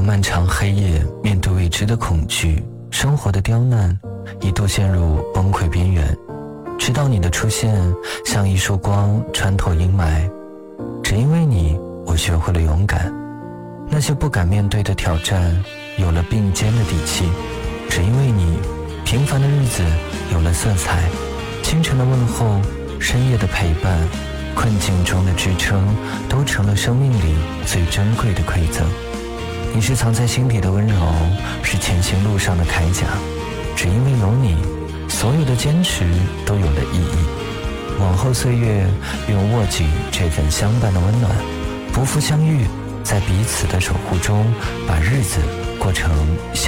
漫长黑夜，面对未知的恐惧，生活的刁难，一度陷入崩溃边缘。直到你的出现，像一束光穿透阴霾。只因为你，我学会了勇敢。那些不敢面对的挑战，有了并肩的底气。只因为你，平凡的日子有了色彩。清晨的问候，深夜的陪伴，困境中的支撑，都成了生命里最珍贵的馈赠。你是藏在心底的温柔，是前行路上的铠甲。只因为有你，所有的坚持都有了意义。往后岁月，愿握紧这份相伴的温暖，不负相遇，在彼此的守护中，把日子过成